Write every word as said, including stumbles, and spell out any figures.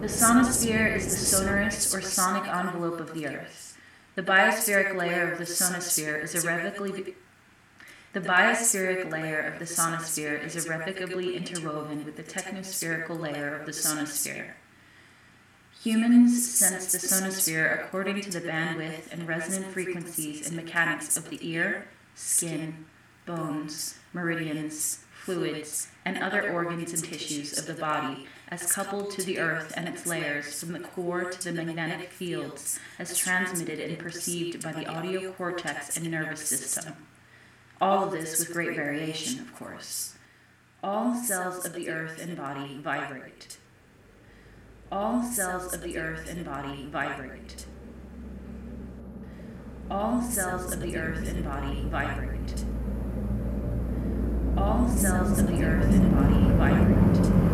The sonosphere is the sonorous or sonic envelope of the Earth. The biospheric layer of the sonosphere is irrevocably The biospheric layer of the sonosphere is irrevocably interwoven with the technospherical layer of the sonosphere. Humans sense the sonosphere according to the bandwidth and resonant frequencies and mechanics of the ear, skin, bones, meridians, fluids, and other organs and tissues of the body, as coupled to the Earth and its layers from the core to the magnetic fields, as transmitted and perceived by the audio cortex and nervous system. All of this with great variation, of course. All cells of the Earth and body vibrate. All cells of the Earth and body vibrate. All cells of the Earth and body vibrate. All cells of the Earth and body vibrate.